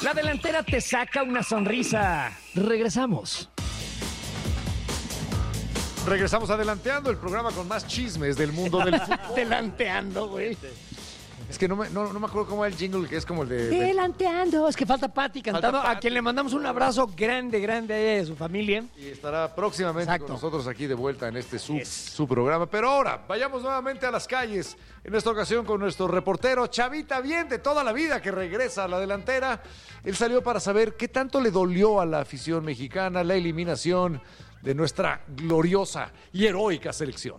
La delantera te saca una sonrisa. Regresamos. Regresamos adelanteando el programa con más chismes del mundo del fútbol. Delanteando, güey. Es que no me acuerdo cómo es el jingle, que es como el de... Delanteando. Es que falta Pati cantando. Falta Pati. A quien le mandamos un abrazo grande a ella y a su familia. Y estará próximamente Exacto. con nosotros aquí de vuelta en este su programa. Pero ahora, vayamos nuevamente a las calles. En esta ocasión con nuestro reportero Chavita Bien, de toda la vida, que regresa a la delantera. Él salió para saber qué tanto le dolió a la afición mexicana la eliminación de nuestra gloriosa y heroica selección.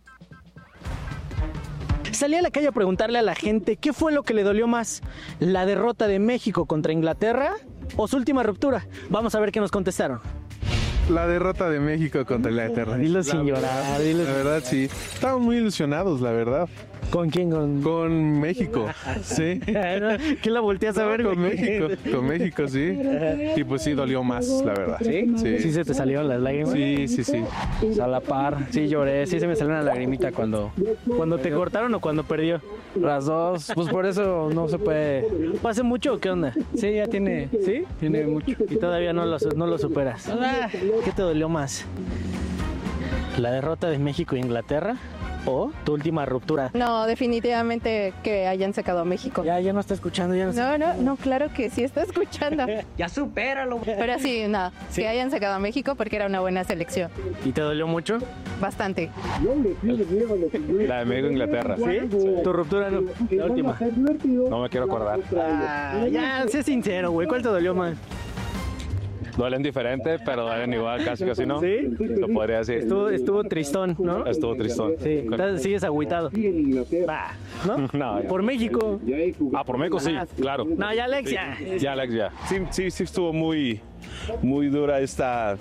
Salí a la calle a preguntarle a la gente qué fue lo que le dolió más, la derrota de México contra Inglaterra o su última ruptura. Vamos a ver qué nos contestaron. La derrota de México contra Inglaterra. Dilo sin llorar, dilo. La verdad, sí. Estamos muy ilusionados, la verdad. ¿Con quién? Con México, sí. ¿Qué la volteas a ver? Con México, sí. Y pues sí, dolió más, la verdad. ¿Sí? ¿Sí se te salieron las lágrimas? Sí. A la par, sí lloré, sí se me salió una lagrimita cuando te cortaron o cuando perdió. Las dos, pues por eso no se puede. ¿Hace mucho o qué onda? Sí, ya tiene, ¿sí? Tiene mucho. Y todavía no lo superas. ¿Qué te dolió más? ¿La derrota de México e Inglaterra o tu última ruptura? No, definitivamente que hayan sacado a México. Ya no está escuchando, ya no está... No, claro que sí está escuchando. Ya supéralo. Pero sí, no, ¿Sí? que hayan sacado a México porque era una buena selección. ¿Y te dolió mucho? Bastante. La de México-Inglaterra. ¿Sí? Tu ruptura no. La última. No me quiero acordar. Ya, sé sincero, güey. ¿Cuál te dolió más? Duelen diferente, pero duelen igual, casi ¿no? ¿Sí? Lo podría decir. Estuvo tristón, ¿no? Estuvo tristón. Sí, entonces sigues agüitado. Va, ¿no? No, ya. Por México. Por México sí, claro. No, ya Alex, Sí. ya. Ya, Alex, ya. Sí estuvo muy dura esta,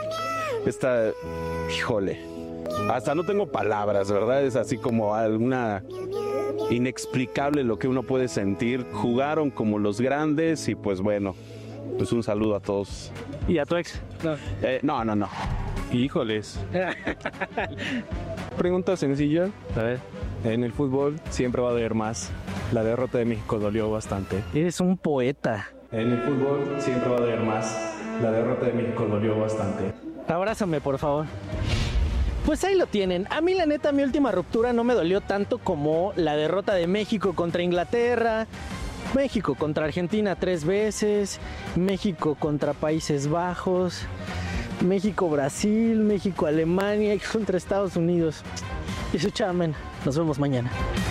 híjole. Hasta no tengo palabras, ¿verdad? Es así como alguna inexplicable lo que uno puede sentir. Jugaron como los grandes y pues bueno, pues un saludo a todos. ¿Y a tu ex? No. No. Híjoles. Pregunta sencilla. A ver. En el fútbol siempre va a doler más. La derrota de México dolió bastante. Eres un poeta. En el fútbol siempre va a doler más. La derrota de México dolió bastante. Abrázame, por favor. Pues ahí lo tienen. A mí, la neta, mi última ruptura no me dolió tanto como la derrota de México contra Inglaterra, México contra Argentina 3 veces, México contra Países Bajos, México-Brasil, México-Alemania y contra Estados Unidos. Y eso, chamen. Nos vemos mañana.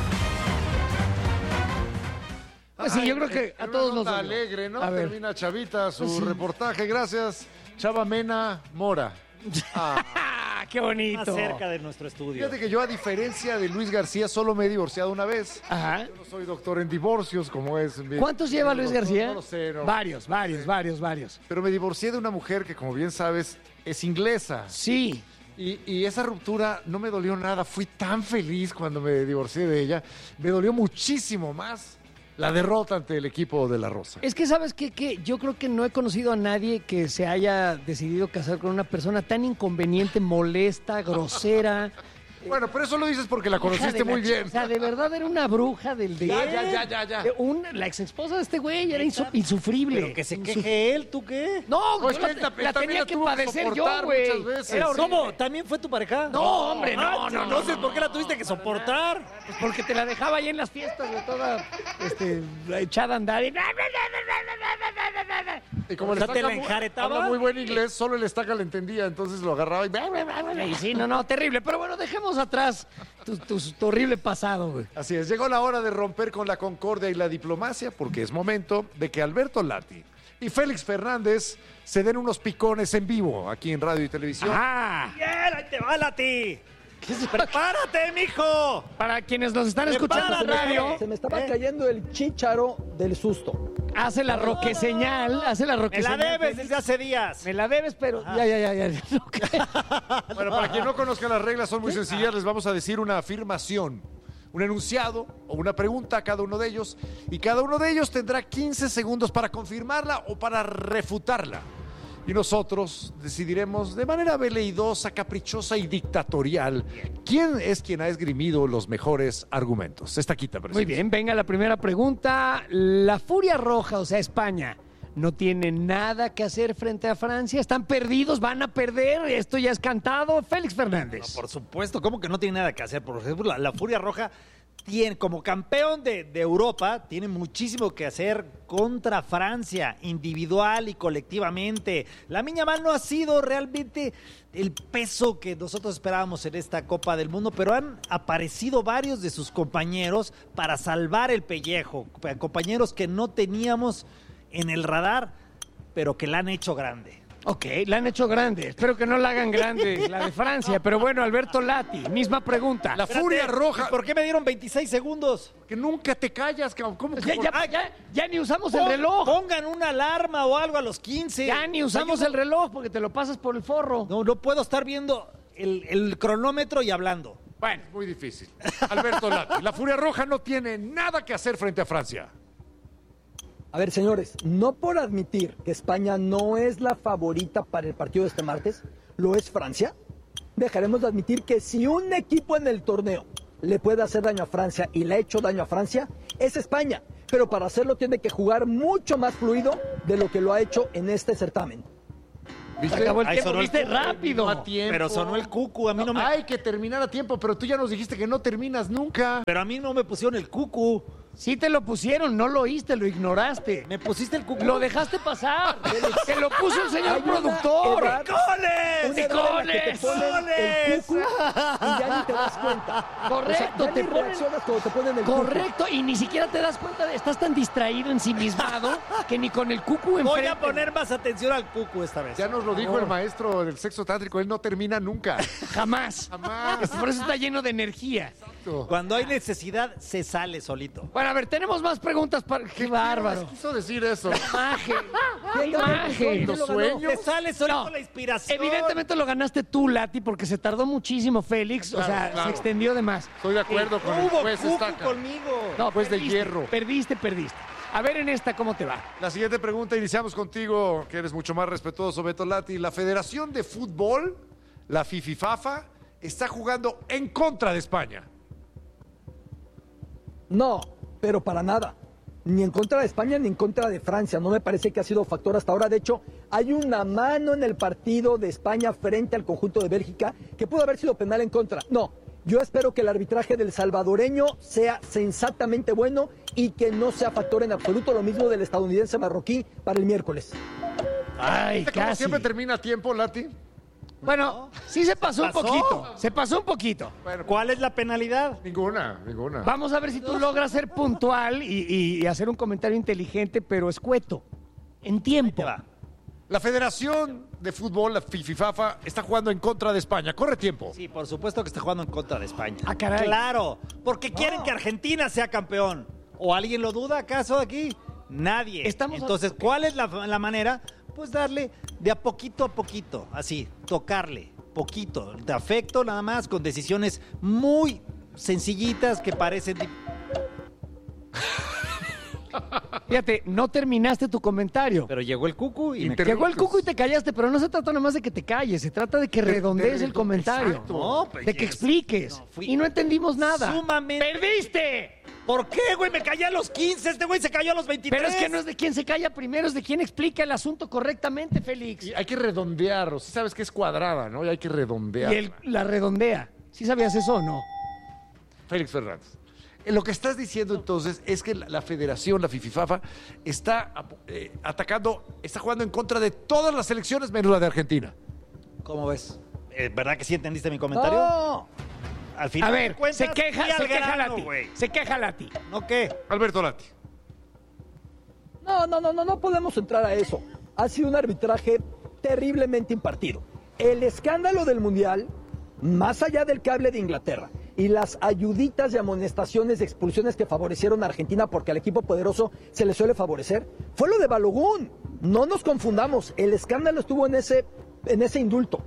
Pues sí, yo creo que a todos nos dolió. alegre, ¿no? A ver. Termina Chavita su reportaje. Gracias, Chava Mena Mora. ¡Ah, qué bonito! Más cerca de nuestro estudio. Fíjate que yo, a diferencia de Luis García, solo me he divorciado una vez. Ajá. Yo no soy doctor en divorcios, como es. ¿Cuántos lleva Luis García? No lo sé. No. Varios. Pero Pero me divorcié de una mujer que, como bien sabes, es inglesa. sí. Y esa ruptura no me dolió nada. Fui tan feliz cuando me divorcié de ella. Me dolió muchísimo más la derrota ante el equipo de La Rosa. Es que, ¿sabes qué? Que yo creo que no he conocido a nadie que se haya decidido casar con una persona tan inconveniente, molesta, grosera. Bueno, pero eso lo dices porque la conociste muy bien. O sea, de verdad era una bruja del día. Ya. La ex esposa de este güey era insufrible. Pero que se queje él, ¿tú qué? No, Pues yo que la también tenía la que tuvo que padecer yo, soportar güey. muchas veces. Era horrible. ¿Cómo? ¿También fue tu pareja? No, hombre, no. Entonces, ¿por qué la tuviste que soportar? Pues porque te la dejaba ahí en las fiestas de toda echada a andar. Y como O sea, el ¿te la estaca enjaretaba? habla muy buen inglés, solo el estaca le entendía, entonces lo agarraba y... Y sí, no, terrible. Pero bueno, dejemos atrás tu horrible pasado, güey. Así es, llegó la hora de romper con la concordia y la diplomacia, porque es momento de que Alberto Lati y Félix Fernández se den unos picones en vivo aquí en Radio y Televisión. ¡Ah! ¡Bien! ¡Ahí te va, Lati! ¡Prepárate, mijo! Para quienes nos están escuchando en radio, Se me estaba cayendo el chícharo del susto. hace la roque señal, ¡Me la debes desde hace días! Me la debes, pero ya. Bueno, para quien no conozca las reglas, son muy sencillas. Les vamos a decir una afirmación, un enunciado o una pregunta a cada uno de ellos, y cada uno de ellos tendrá 15 segundos para confirmarla o para refutarla. Y nosotros decidiremos de manera veleidosa, caprichosa y dictatorial quién es quien ha esgrimido los mejores argumentos. Esta quita, Muy bien, venga la primera pregunta. La Furia Roja, o sea, España, no tiene nada que hacer frente a Francia. Están perdidos, van a perder. Esto ya es cantado. Félix Fernández. No, por supuesto, ¿cómo que no tiene nada que hacer? Por ejemplo, la Furia Roja tiene, como campeón de Europa, tiene muchísimo que hacer contra Francia, individual y colectivamente. Lamine Yamal no ha sido realmente el peso que nosotros esperábamos en esta Copa del Mundo, pero han aparecido varios de sus compañeros para salvar el pellejo, compañeros que no teníamos en el radar, pero que la han hecho grande. Ok, la han hecho grande. Espero que no la hagan grande, la de Francia. Pero bueno, Alberto Lati, misma pregunta. La Furia Roja. ¿Por qué me dieron 26 segundos? Que nunca te callas, cabrón. ¿Cómo que Ya ni usamos el reloj. Pongan una alarma o algo a los 15. Ya ni usamos el reloj porque te lo pasas por el forro. No puedo estar viendo el cronómetro y hablando. Bueno, muy difícil. Alberto Lati, la Furia Roja no tiene nada que hacer frente a Francia. A ver, señores, no por admitir que España no es la favorita para el partido de este martes, lo es Francia. Dejaremos de admitir que si un equipo en el torneo le puede hacer daño a Francia y le ha hecho daño a Francia, es España. Pero para hacerlo tiene que jugar mucho más fluido de lo que lo ha hecho en este certamen. ¿Viste? Acabó el Ahí tiempo, sonó el viste cucu, rápido. a tiempo. Pero sonó el cucu, a mí no me... Hay que terminar a tiempo, pero tú ya nos dijiste que no terminas nunca. Pero a mí no me pusieron el cucu. Sí te lo pusieron, no lo oíste, lo ignoraste. ¿Me pusiste el cucu? Lo dejaste pasar. Se lo puso el señor Hay una productor. edad- ¡Coles! Una edad en la que te ponen el cucu y ya ni te das cuenta. Correcto, O sea, ya te ni ponen- reaccionas cuando te ponen el cucu. Correcto, y ni siquiera te das cuenta, estás tan distraído, ensimismado, que ni con el cucu enfrente. Voy a poner más atención al cucu esta vez. Ya nos lo dijo el maestro del sexo tántrico, él no termina nunca. Jamás. Jamás. Por eso está lleno de energía. Cuando hay necesidad, se sale solito. Bueno, a ver, tenemos más preguntas para... ¡Qué bárbaro! Quiso decir eso. Imagen. ¿Quién ganó? Imagen. ¿Quién lo ganó? sueños. Se sale solito No, la inspiración. Evidentemente lo ganaste tú, Lati, porque se tardó muchísimo Félix. O sea, claro. se extendió de más. Estoy de acuerdo con No el hubo juez cucu Estaca. conmigo. No, Juez de perdiste, hierro. Perdiste. A ver en esta, ¿cómo te va? La siguiente pregunta, iniciamos contigo, que eres mucho más respetuoso, Beto Lati. La Federación de Fútbol, la FIFIFAFA, está jugando en contra de España. No, pero para nada. Ni en contra de España ni en contra de Francia. No me parece que ha sido factor hasta ahora. De hecho, hay una mano en el partido de España frente al conjunto de Bélgica que pudo haber sido penal en contra. No, yo espero que el arbitraje del salvadoreño sea sensatamente bueno y que no sea factor en absoluto. Lo mismo del estadounidense marroquí para el miércoles. Ay, Como casi. siempre termina a tiempo, Lati. Bueno, sí se pasó un ¿Pasó? poquito. Se pasó un poquito. Bueno, ¿Cuál es la penalidad? ninguna. Vamos a ver si tú logras ser puntual y hacer un comentario inteligente, pero escueto. En tiempo. Te va. La Federación de Fútbol, la FIFIFAFA, está jugando en contra de España. Corre tiempo. Sí, por supuesto que está jugando en contra de España. Ah, caray. Claro, porque quieren que Argentina sea campeón. ¿O alguien lo duda acaso aquí? Nadie. Estamos- Entonces, ¿cuál es la manera? Pues darle de a poquito, así, tocarle, poquito, de afecto nada más, con decisiones muy sencillitas que parecen... Fíjate, no terminaste tu comentario. Pero llegó el cucu y me... Llegó el cucu y te callaste, pero no se trata nomás de que te calles, se trata de que redondees el comentario. Exacto. No, pues, De que expliques. no, fui- Y no entendimos nada. Sumamente... ¡Perdiste! ¿Por qué, güey? Me callé a los 15, este güey se cayó a los 23. Pero es que no es de quien se calla primero, es de quien explica el asunto correctamente, Félix. Y hay que redondear. Sí sabes que es cuadrada, ¿no? Y hay que redondear. Y él la redondea. ¿Sí sabías eso o no? Félix Fernández. Lo que estás diciendo entonces es que la federación, la FIFIFAFA, está atacando, está jugando en contra de todas las selecciones menos la de Argentina. ¿Cómo ves? ¿Verdad que sí entendiste mi comentario? No, Al final A de ver, cuentas, se queja y al grano, Lati. güey. Se queja Lati. ¿No qué? Alberto Lati. no podemos entrar a eso. Ha sido un arbitraje terriblemente impartido. El escándalo del Mundial, más allá del cable de Inglaterra y las ayuditas y amonestaciones de expulsiones que favorecieron a Argentina porque al equipo poderoso se le suele favorecer, fue lo de Balogun. No nos confundamos, el escándalo estuvo en ese indulto.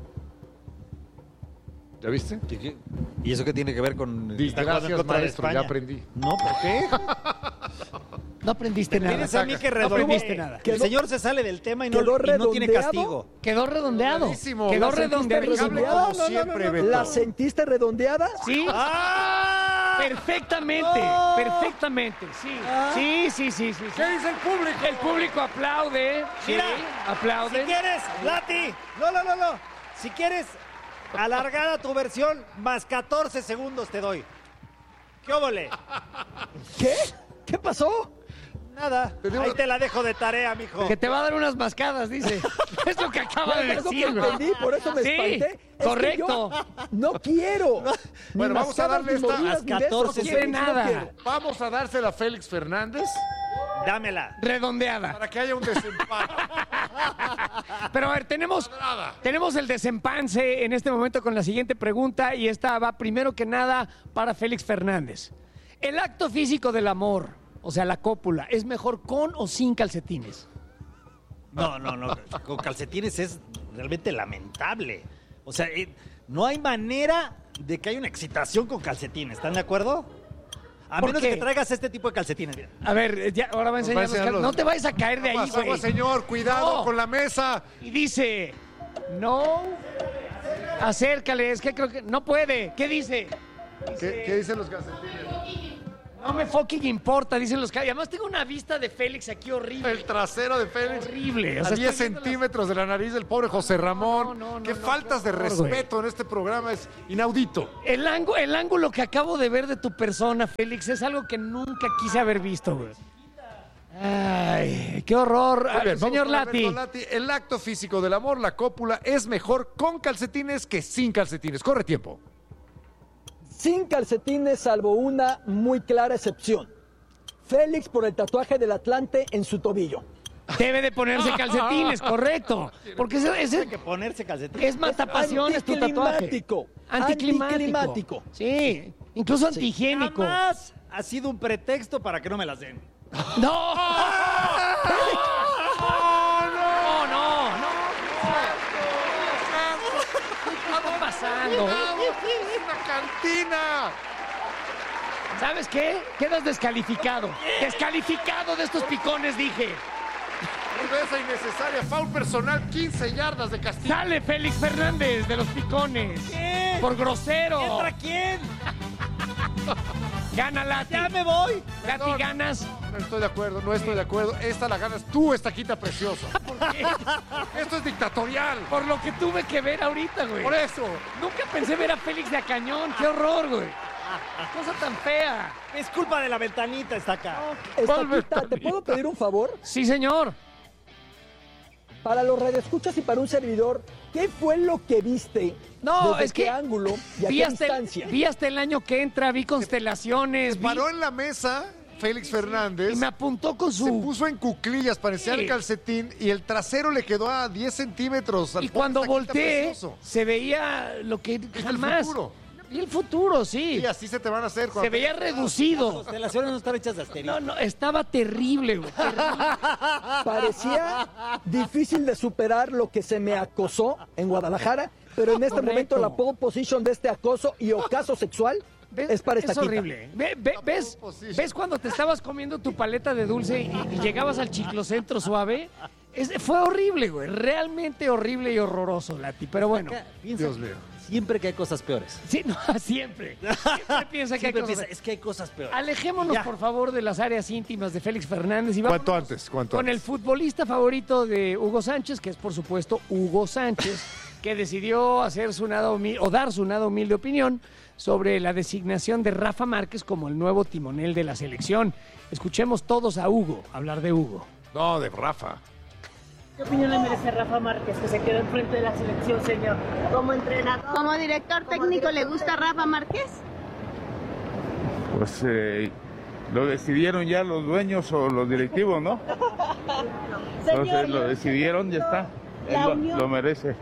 ¿Ya viste? ¿Y eso qué tiene que ver con está jugando en Gracias, contra de maestro, España? ya aprendí. No, ¿por qué? No aprendiste nada. Tienes a mí que No aprendiste redondee. nada. El señor se sale del tema y no quedó tiene redondeado. castigo. Quedó redondeado. Buenísimo. Quedó La sentiste redondeadísimo. redondeada. Como siempre, Beto. ¿La sentiste redondeada? Sí. ¡Ah! Perfectamente, perfectamente, sí. Sí. ¿Qué dice el público? El público aplaude. Mira, aplaude. Si quieres, Lati, no. Si quieres alargada tu versión, más 14 segundos te doy. ¿Qué óvole? ¿Qué? ¿Qué pasó? Nada, ahí te la dejo de tarea, mijo. Que te va a dar unas mascadas, dice. Es lo que acaba de Es lo que decir, güey. entendí, por eso me Sí, espanté. Es que correcto. yo no quiero. Bueno, Ni vamos a mascadas, darle ni esta- mordidas, ni 14 besos, no quiere no nada. quiero. Vamos a dársela a Félix Fernández Dámela. Redondeada. para que haya un desempate. Pero a ver, tenemos el desempance en este momento con la siguiente pregunta y esta va primero que nada para Félix Fernández. El acto físico del amor, o sea, la cópula, ¿es mejor con o sin calcetines? No. Con calcetines es realmente lamentable. O sea, no hay manera de que haya una excitación con calcetines. ¿Están de acuerdo? A ¿Por menos qué? que traigas este tipo de calcetines. Mira. A ver, ya, ahora va a enseñar Nos va a enseñar los- No te vayas a caer de ahí, Aguas, güey. aguas, señor, cuidado No. con la mesa. Y dice, no, acércale, es que creo que no puede. ¿Qué dice? ¿Qué dicen los calcetines? No me fucking importa, dicen los que. Además tengo una vista de Félix aquí horrible. El trasero de Félix. Horrible. A 10 centímetros de la nariz del pobre José Ramón. No, Qué no, faltas qué de horror, güey. respeto en este programa es inaudito. El ángulo que acabo de ver de tu persona, Félix, es algo que nunca quise haber visto, güey. Ay, qué horror. Muy bien, Señor vamos con Lati. Alberto Lati. El acto físico del amor, la cópula, es mejor con calcetines que sin calcetines. Corre tiempo. Sin calcetines, salvo una muy clara excepción. Félix por el tatuaje del Atlante en su tobillo. Debe de ponerse calcetines, correcto. Porque Hay que ponerse calcetines. es matapasiones tu tatuaje. Anticlimático. Anticlimático. Sí, incluso antihigiénico. Jamás ha sido un pretexto para que no me las den. ¡No! ¡No! ¿Qué está pasando? ¡Es una cantina! ¿Sabes qué? Quedas descalificado. Descalificado de estos picones, dije. Cerveza innecesaria, foul personal, 15 yardas de castigo. Sale Félix Fernández de los picones. ¿Qué? Por grosero. ¿Contra quién? Gana Lati. ¡Ya me voy! Lati, Perdón. ganas. No estoy de acuerdo, no estoy de acuerdo. Esta la ganas tú, esta quita preciosa. ¿Por qué? Esto es dictatorial. Por lo que tuve que ver ahorita, güey. Por eso. Nunca pensé ver a Félix de a cañón. ¡Qué horror, güey! Cosa tan fea. Es culpa de la ventanita, está acá. Estaquita, ¿te puedo pedir un favor? Sí, señor. Para los radioescuchas y para un servidor, ¿qué fue lo que viste? No, ¿Desde es qué que ángulo y a vi qué hasta, distancia? vi hasta el año que entra, vi constelaciones, vi- Paró en la mesa Félix Fernández. y me apuntó con Se su... puso en cuclillas para enseñar Sí. el calcetín y el trasero le quedó a 10 centímetros. Y cuando Esta quita volteé, precioso. se veía lo que jamás... futuro. Vi el futuro, sí. Y así se te van a hacer. Se cuando- veía reducido. Las constelaciones no están hechas de asterisco. No, estaba terrible, güey. terrible. Parecía difícil de superar lo que se me acosó en Guadalajara, pero en este Correcto. momento la pole position de este acoso y ocaso sexual es para esta Es horrible. ¿Ves, pole position. ¿Ves cuando te estabas comiendo tu paleta de dulce y llegabas al chiclocentro suave? Fue horrible, güey. Realmente horrible y horroroso, Lati. Pero bueno. Piensa Dios mío. siempre que hay cosas peores. Sí, no, siempre. Siempre piensa que hay Siempre cosas... piensa, es que hay cosas peores. Alejémonos, Ya. por favor, de las áreas íntimas de Félix Fernández y vamos Cuanto antes, cuanto con antes. el futbolista favorito de Hugo Sánchez, que es, por supuesto, Hugo Sánchez, que decidió hacer dar su nada humilde opinión sobre la designación de Rafa Márquez como el nuevo timonel de la selección. Escuchemos todos a Hugo hablar de Hugo. No, de Rafa. ¿Qué opinión le merece Rafa Márquez que se quedó enfrente de la selección, señor? Como entrenador. ¿Como director técnico le gusta Rafa Márquez? Pues lo decidieron ya los dueños o los directivos, ¿no? Entonces lo decidieron, ya está. Él lo merece.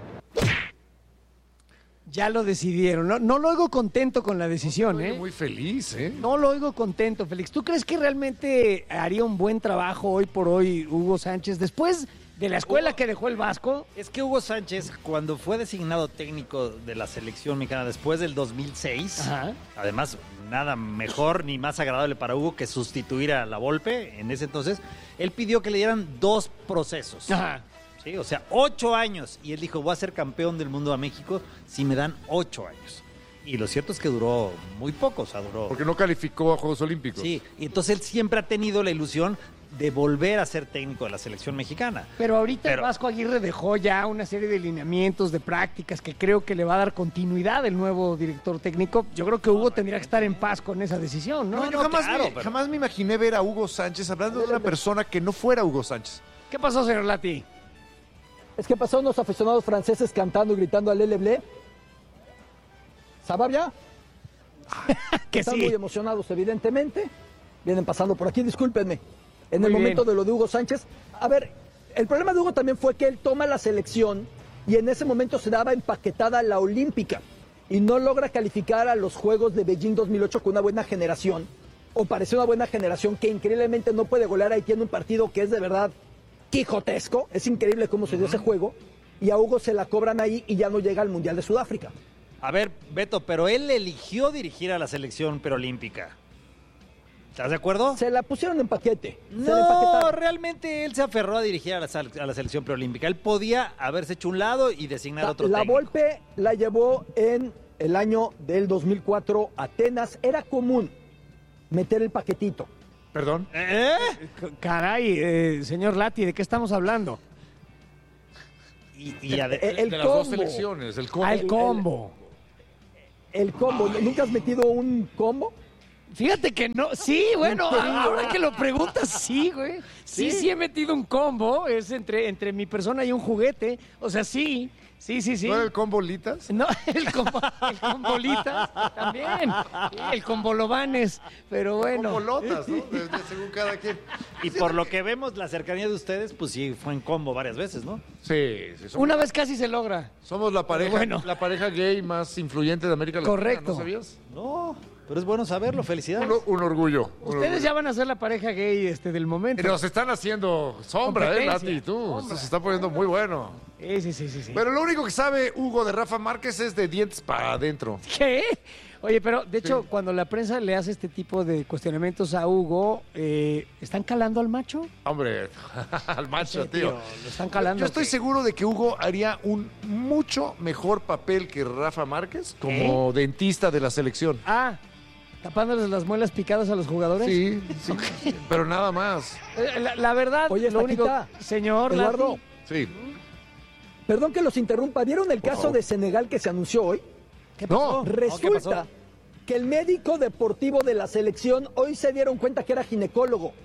Ya lo decidieron. No lo oigo contento con la decisión, Oye, ¿eh? muy feliz, ¿eh? No lo oigo contento, Félix. ¿Tú crees que realmente haría un buen trabajo hoy por hoy Hugo Sánchez después de la escuela que dejó el Vasco? Es que Hugo Sánchez, cuando fue designado técnico de la selección mexicana después del 2006, Ajá. además nada mejor ni más agradable para Hugo que sustituir a la Volpe en ese entonces, él pidió que le dieran 2 procesos. Ajá. Sí, o sea, 8 años. Y él dijo, voy a ser campeón del mundo a México si me dan 8 años. Y lo cierto es que duró muy poco, o sea, duró... Porque no calificó a Juegos Olímpicos. Sí, y entonces él siempre ha tenido la ilusión de volver a ser técnico de la selección mexicana. Pero ahorita el Vasco Aguirre dejó ya una serie de lineamientos, de prácticas que creo que le va a dar continuidad el nuevo director técnico. Yo creo que Hugo tendría que estar en paz con esa decisión, ¿no? No, yo jamás me imaginé ver a Hugo Sánchez hablando de una persona que no fuera Hugo Sánchez. ¿Qué pasó, señor Lati? Es que pasaron los aficionados franceses cantando y gritando a Lele Blé. ¿Sababia? Que Están sí. muy emocionados, evidentemente. Vienen pasando por aquí, discúlpenme. En Muy el bien. momento de lo de Hugo Sánchez. A ver, el problema de Hugo también fue que él toma la selección y en ese momento se daba empaquetada la olímpica y no logra calificar a los Juegos de Beijing 2008 con una buena generación, o pareció una buena generación que increíblemente no puede golear a Haití en un partido que es de verdad quijotesco. Es increíble cómo se dio ese juego y a Hugo se la cobran ahí y ya no llega al Mundial de Sudáfrica. A ver, Beto, pero él eligió dirigir a la selección preolímpica. ¿Estás de acuerdo? Se la pusieron en paquete. Se la No, empaquetaron. realmente él se aferró a dirigir a la selección preolímpica. Él podía haberse hecho un lado y designar otro La técnico. Volpe la llevó en el año del 2004 a Atenas. Era común meter el paquetito. ¿Perdón? Caray, señor Lati, ¿de qué estamos hablando? Y el de las combo. dos selecciones, el combo. El combo. El combo. ¿Nunca has metido un combo? Fíjate que no, sí, bueno, ¿En serio? ahora que lo preguntas, sí, güey. Sí he metido un combo, es entre mi persona y un juguete. O sea, sí. ¿No era el combo Litas? No, el combolitas también. Sí, el combolobanes, pero bueno. Combolotas, ¿no? Según cada quien. Y por lo que vemos, la cercanía de ustedes, pues sí, fue en combo varias veces, ¿no? Sí. Una vez casi se logra. Somos la pareja, Bueno. la pareja gay más influyente de América Latina. Correcto. ¿No sabías? No, pero es bueno saberlo, felicidades. Un orgullo. Ustedes ya van a ser la pareja gay del momento. Nos están haciendo sombra, Competencia. Lati, tú. Sombra. Esto se está poniendo muy bueno. Sí. Pero lo único que sabe Hugo de Rafa Márquez es de dientes para adentro. ¿Qué? Oye, pero de hecho, cuando la prensa le hace este tipo de cuestionamientos a Hugo, ¿están calando al macho? Hombre, al macho, Sí, tío. lo están calando. Yo estoy seguro de que Hugo haría un mucho mejor papel que Rafa Márquez como dentista de la selección. Ah, tapándoles las muelas picadas a los jugadores. Sí, pero nada más. La verdad, Oye, lo único, señor Eduardo. Lati, Sí. Perdón que los interrumpa. ¿Vieron el caso de Senegal que se anunció hoy? ¿qué pasó? Resulta que el médico deportivo de la selección hoy se dieron cuenta que era ginecólogo.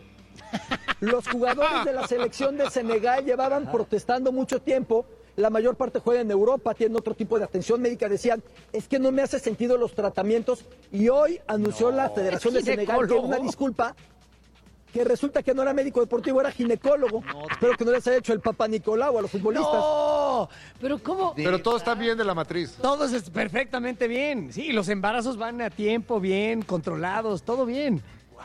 Los jugadores de la selección de Senegal llevaban protestando mucho tiempo. La mayor parte juega en Europa, tienen otro tipo de atención médica. Decían, es que no me hace sentido los tratamientos. Y hoy anunció la Federación de Senegal que en una disculpa, que resulta que no era médico deportivo, era ginecólogo. Espero que no les haya hecho el Papa Nicolau a los futbolistas. No, pero ¿cómo? Pero todo está bien de la matriz. Todo es perfectamente bien. Sí, los embarazos van a tiempo, bien, controlados, todo bien.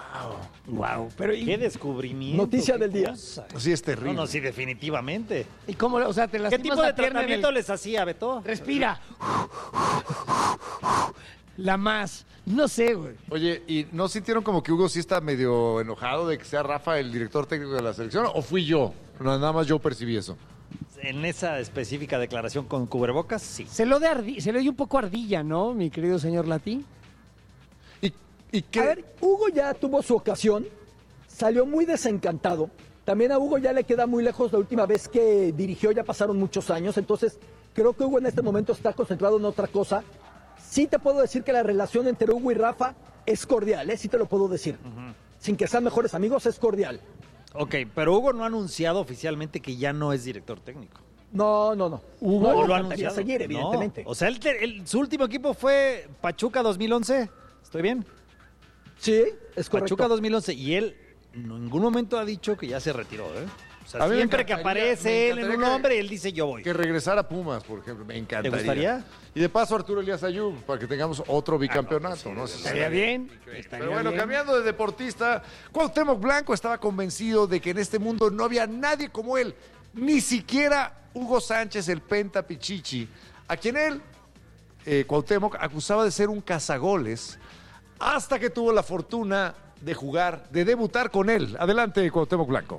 Wow. Pero Qué descubrimiento. Noticia qué del día. cosa. Sí, es terrible. No, sí, definitivamente. ¿Y cómo? O sea, te ¿Qué lastimas tipo de la pierna en el- tratamiento les hacía, Beto? Respira. La más. No sé, güey. Oye, ¿y no sintieron como que Hugo sí está medio enojado de que sea Rafa el director técnico de la selección? ¿O fui yo? No, nada más yo percibí eso. En esa específica declaración con cubrebocas, sí. Se lo dio un poco ardilla, ¿no, mi querido señor Lati? ¿Y qué? A ver, Hugo ya tuvo su ocasión, salió muy desencantado. También a Hugo ya le queda muy lejos la última vez que dirigió, ya pasaron muchos años, entonces creo que Hugo en este momento está concentrado en otra cosa. Sí te puedo decir que la relación entre Hugo y Rafa es cordial, sí te lo puedo decir. Sin que sean mejores amigos, es cordial. Ok, pero Hugo no ha anunciado oficialmente que ya no es director técnico. No. Hugo No, lo le ha encantaría anunciado. seguir, No. evidentemente. O sea, su último equipo fue Pachuca 2011. ¿Estoy bien? Sí, es correcto. Pachuca 2011. Y él en ningún momento ha dicho que ya se retiró, ¿eh? O sea, A mí me siempre que encantaría- aparece me él en un encantaría nombre, él dice yo voy. Que regresara a Pumas, por ejemplo. Me encantaría. ¿Te gustaría? Y de paso Arturo Elías Ayub, para que tengamos otro bicampeonato. ¿no? Estaría bien. Pero bueno, cambiando de deportista, Cuauhtémoc Blanco estaba convencido de que en este mundo no había nadie como él, ni siquiera Hugo Sánchez, el Penta Pichichi, a quien él, Cuauhtémoc, acusaba de ser un cazagoles, hasta que tuvo la fortuna de jugar, de debutar con él. Adelante, Cuauhtémoc Blanco.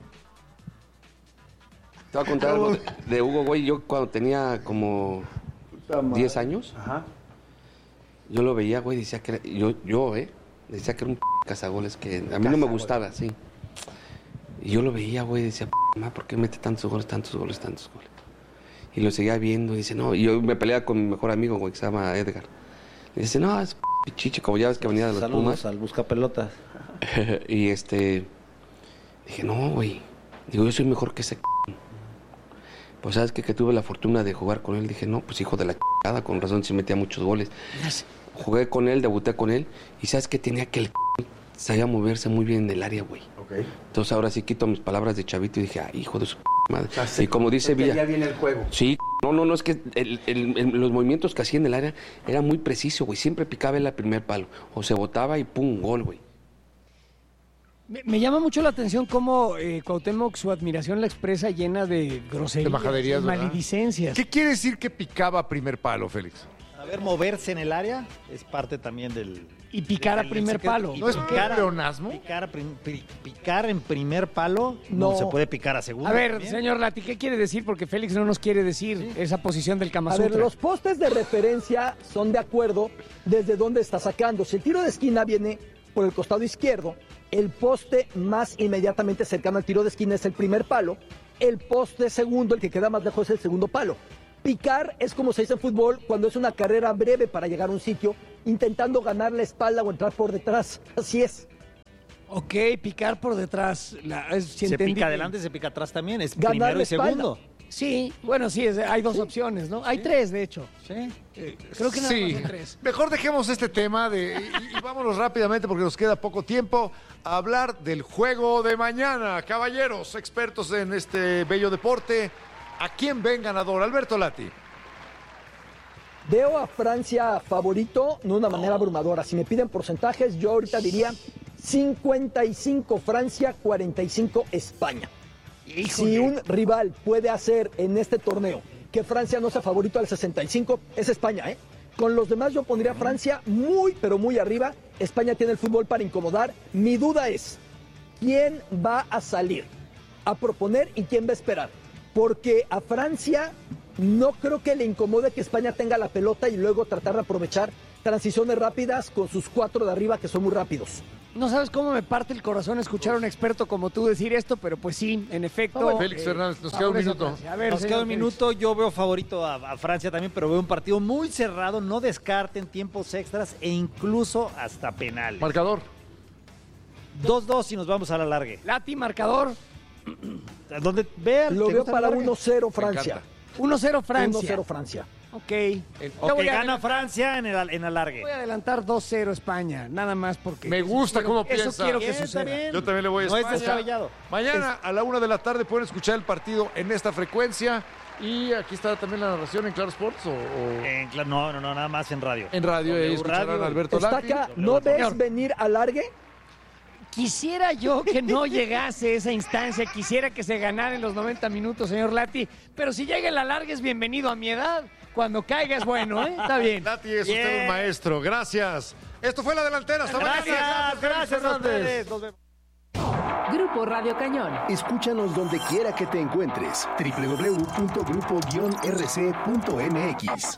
Te voy a contar algo de Hugo, güey. Yo cuando tenía como 10 años, Yo lo veía, güey, decía que era, decía que era un cazagoles que a mí no me gustaba, sí. Y yo lo veía, güey, decía, ¿por qué mete tantos goles? Y lo seguía viendo y dice, no, y yo me peleaba con mi mejor amigo, güey, que se llama Edgar. Y dice, no, es pichiche, como ya ves que venía de los Saludos Pumas. al buscapelotas. Y dije, no, güey, digo, yo soy mejor que ese. Pues sabes que tuve la fortuna de jugar con él, dije, no, pues hijo de la chingada, con razón se metía muchos goles. Jugué con él, debuté con él, y sabes que tenía que sabía moverse muy bien en el área, güey. Okay. Entonces ahora sí quito mis palabras de chavito y dije, hijo de su madre. O sea, y como dice Villa. Ya viene el juego. Sí, no, es que los movimientos que hacía en el área era muy preciso, güey. Siempre picaba el primer palo. O se botaba y pum, gol, güey. Me llama mucho la atención cómo Cuauhtémoc su admiración la expresa llena de groserías, De majaderías, ¿verdad? maledicencias. ¿Qué quiere decir que picaba primer palo, Félix? Saber moverse en el área es parte también del... Y picar a primer palo. ¿No es pleonasmo? Picar en primer palo no se puede picar a segundo. A ver, también. señor Lati, ¿qué quiere decir? Porque Félix no nos quiere decir esa posición del Kama A ver, Sutra. los postes de referencia son de acuerdo desde dónde está sacando. Si el tiro de esquina viene por el costado izquierdo, el poste más inmediatamente cercano al tiro de esquina es el primer palo. El poste segundo, el que queda más lejos, es el segundo palo. Picar es como se dice en fútbol cuando es una carrera breve para llegar a un sitio, intentando ganar la espalda o entrar por detrás. Así es. Ok, picar por detrás. Se pica adelante, se pica atrás también. Es Ganar primero la y segundo. Sí, bueno, sí, hay dos opciones, ¿no? Hay tres, de hecho. Sí. Creo que nada más Sí, hay tres. mejor dejemos este tema y vámonos rápidamente porque nos queda poco tiempo a hablar del juego de mañana. Caballeros, expertos en este bello deporte, ¿a quién ven ganador? Alberto Lati. Veo a Francia favorito de una manera abrumadora. Si me piden porcentajes, yo ahorita diría 55 Francia, 45 España. Híjole. Si un rival puede hacer en este torneo que Francia no sea favorito al 65, es España, ¿eh? Con los demás yo pondría a Francia muy, pero muy arriba. España tiene el fútbol para incomodar. Mi duda es, ¿quién va a salir a proponer y quién va a esperar? Porque a Francia no creo que le incomode que España tenga la pelota y luego tratar de aprovechar transiciones rápidas con sus 4 de arriba que son muy rápidos. No sabes cómo me parte el corazón escuchar a un experto como tú decir esto, pero pues sí, en efecto. Félix Fernández, nos queda un minuto. A ver, Nos queda un minuto, yo veo favorito a Francia también, pero veo un partido muy cerrado, no descarten tiempos extras e incluso hasta penales. Marcador. 2-2 y nos vamos a la largue. Lati, marcador. Donde vean. Lo ¿te veo gusta la para larga? 1-0 Francia. 1-0 Francia. 1-0 Francia. Ok. O que gana Francia en el alargue. Voy a adelantar 2-0 España, nada más porque... Me gusta cómo piensa. Eso quiero que Bien, suceda. está bien. Yo también le voy a No es España. descabellado. Mañana a la 1 de la tarde pueden escuchar el partido en esta frecuencia. Y aquí está también la narración en Claro Sports No, nada más en radio. en radio. Ahí W escucharán Radio. a Alberto Lati. Estaca, ¿no ves venir al largue? Quisiera yo que no llegase esa instancia, quisiera que se ganara en los 90 minutos, señor Lati, pero si llega en la larga es bienvenido a mi edad. Cuando caiga es bueno, ¿eh? Está bien. Lati es usted un maestro. Gracias. Esto fue La Delantera. Hasta mañana. Gracias a ustedes. Nos vemos. Grupo Radio Cañón. Escúchanos donde quiera que te encuentres. www.grupo-rc.mx.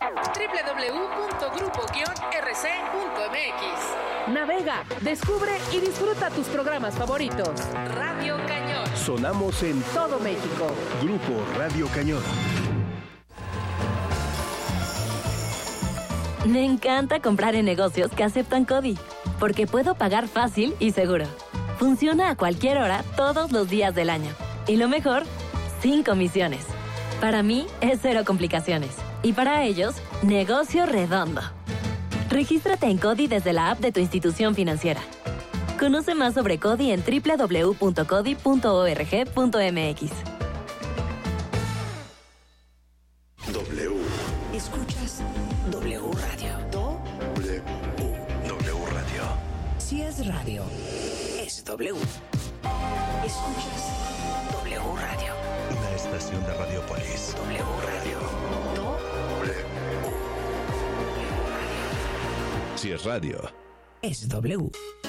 www.grupo-rc.mx. Navega, descubre y disfruta tus programas favoritos. Radio Cañón. Sonamos en todo México. Grupo Radio Cañón. Me encanta comprar en negocios que aceptan CODI, porque puedo pagar fácil y seguro. Funciona a cualquier hora, todos los días del año. Y lo mejor, sin comisiones. Para mí, es cero complicaciones. Y para ellos, negocio redondo. Regístrate en CODI desde la app de tu institución financiera. Conoce más sobre CODI en www.codi.org.mx. Escuchas W Radio. W Radio. Si es radio, es W. Escuchas W Radio. Una estación de Radiopolis. W Radio. Si es radio, es W.